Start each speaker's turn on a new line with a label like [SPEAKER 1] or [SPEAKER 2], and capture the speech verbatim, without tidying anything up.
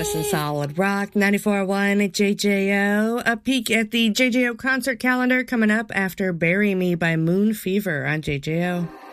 [SPEAKER 1] This is Solid Rock ninety-four point one J J O. A peek at the J J O concert calendar coming up after Bury Me by Moon Fever on J J O.